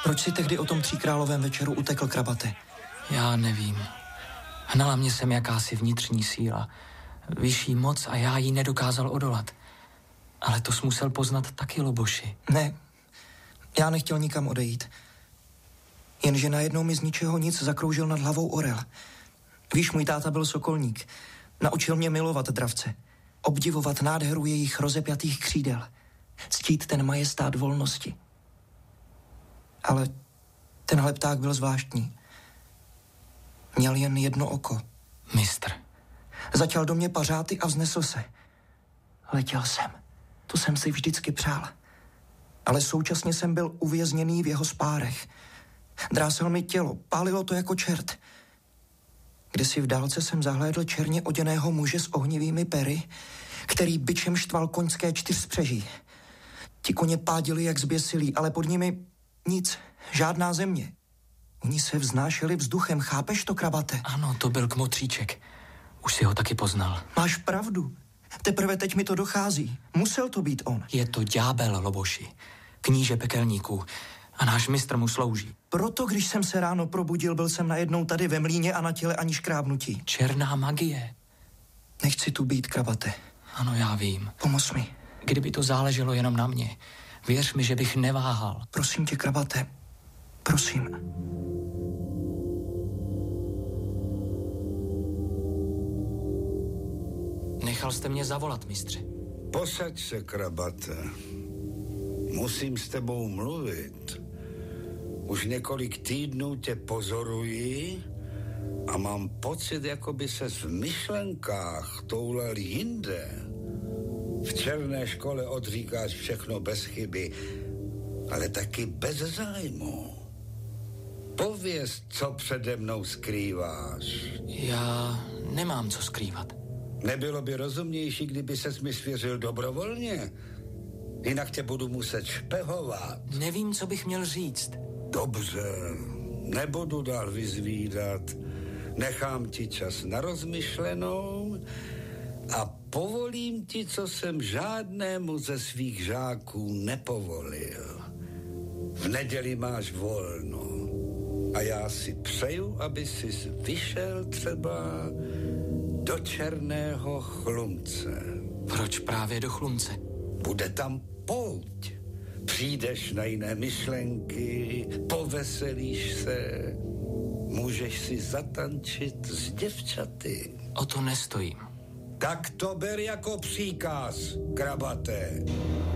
Proč si tehdy o tom tříkrálovém večeru utekl, Krabate? Já nevím. Hnala mě sem jakási vnitřní síla. Vyšší moc a já jí nedokázal odolat. Ale to jsi musel poznat taky, Loboši. Ne, já nechtěl nikam odejít. Jenže najednou mi z ničeho nic zakroužil nad hlavou orel. Víš, můj táta byl sokolník. Naučil mě milovat dravce. Obdivovat nádheru jejich rozepjatých křídel. Ctít ten majestát volnosti. Ale tenhle pták byl zvláštní. Měl jen jedno oko. Mistr. Začal do mě pařáty a vznesl se. Letěl jsem. To jsem si vždycky přál. Ale současně jsem byl uvězněný v jeho spárech. Drásel mi tělo, pálilo to jako čert. Kdysi v dálce jsem zahlédl černě oděného muže s ohnivými pery, který bičem štval koňské čtyřspřeží. Ti koně pádili jak zběsilí, ale pod nimi nic, žádná země. Oni se vznášeli vzduchem, chápeš to, Krabate? Ano, to byl kmotříček. Už si ho taky poznal. Máš pravdu. Teprve teď mi to dochází. Musel to být on. Je to ďábel, Loboši. Kníže pekelníků. A náš mistr mu slouží. Proto, když jsem se ráno probudil, byl jsem najednou tady ve mlýně a na těle ani škrábnutí. Černá magie. Nechci tu být, Krabate. Ano, já vím. Pomoz mi. Kdyby to záleželo jenom na mě, věř mi, že bych neváhal. Prosím tě, Krabate. Prosím. Nechal jste mě zavolat, mistře. Posaď se, Krabate. Musím s tebou mluvit. Už několik týdnů tě pozoruji a mám pocit, jako by ses v myšlenkách toulel jinde. V černé škole odříkáš všechno bez chyby, ale taky bez zájmu. Pověz, co přede mnou skrýváš. Já nemám co skrývat. Nebylo by rozumnější, kdyby ses mi svěřil dobrovolně? Jinak tě budu muset špehovat. Nevím, co bych měl říct. Dobře, nebudu dál vyzvídat. Nechám ti čas na rozmyšlenou a povolím ti, co jsem žádnému ze svých žáků nepovolil. V neděli máš volno a já si přeju, aby jsi vyšel třeba do Černého Chlumce. Proč právě do Chlumce? Bude tam pouť. Přijdeš na jiné myšlenky, poveselíš se, můžeš si zatančit s děvčaty. O to nestojím. Tak to ber jako příkaz, Krabate.